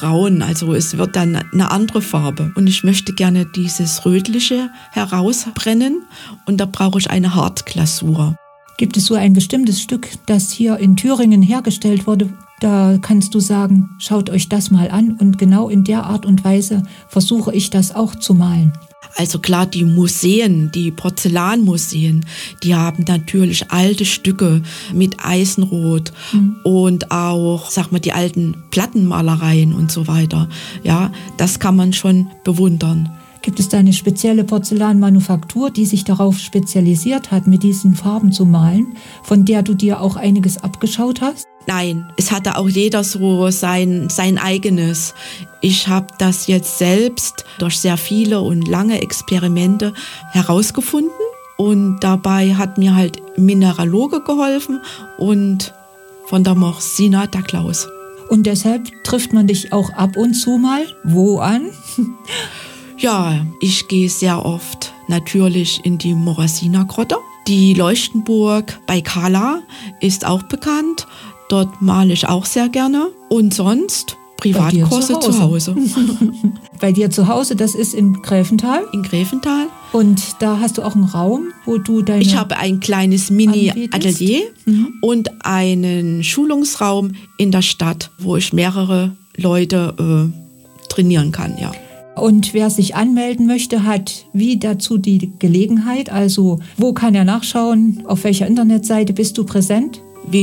braun, also es wird dann eine andere Farbe. Und ich möchte gerne dieses Rötliche herausbrennen und da brauche ich eine Hartglasur. Gibt es so ein bestimmtes Stück, das hier in Thüringen hergestellt wurde? Da kannst du sagen, schaut euch das mal an und genau in der Art und Weise versuche ich das auch zu malen. Also klar, die Museen, die Porzellanmuseen, die haben natürlich alte Stücke mit Eisenrot und auch, sag mal, die alten Plattenmalereien und so weiter. Ja, das kann man schon bewundern. Gibt es da eine spezielle Porzellanmanufaktur, die sich darauf spezialisiert hat, mit diesen Farben zu malen, von der du dir auch einiges abgeschaut hast? Nein, es hatte auch jeder so sein eigenes. Ich habe das jetzt selbst durch sehr viele und lange Experimente herausgefunden. Und dabei hat mir halt Mineraloge geholfen und von der Morsina der Klaus. Und deshalb trifft man dich auch ab und zu mal wo an? Ja, ich gehe sehr oft natürlich in die Morasina-Grotte. Die Leuchtenburg bei Kala ist auch bekannt. Dort male ich auch sehr gerne. Und sonst Privatkurse zu Hause. Bei dir zu Hause, das ist in Gräfenthal? In Gräfenthal. Und da hast du auch einen Raum, wo du deine... Ich habe ein kleines Mini-Atelier und einen Schulungsraum in der Stadt, wo ich mehrere Leute trainieren kann, ja. Und wer sich anmelden möchte, hat wie dazu die Gelegenheit? Also wo kann er nachschauen? Auf welcher Internetseite bist du präsent?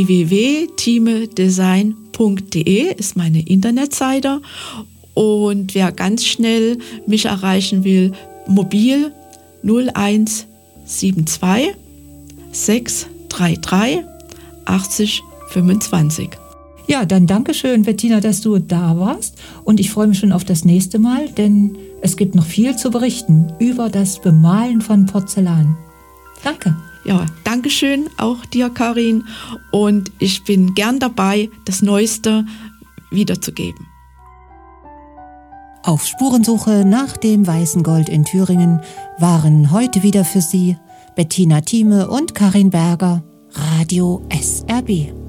www.timedesign.de ist meine Internetseite. Und wer ganz schnell mich erreichen will, mobil 0172 633 80 25. Ja, dann Dankeschön, Bettina, dass du da warst. Und ich freue mich schon auf das nächste Mal, denn es gibt noch viel zu berichten über das Bemalen von Porzellan. Danke. Ja, Dankeschön auch dir, Karin. Und ich bin gern dabei, das Neueste wiederzugeben. Auf Spurensuche nach dem weißen Gold in Thüringen waren heute wieder für Sie Bettina Thieme und Karin Berger, Radio SRB.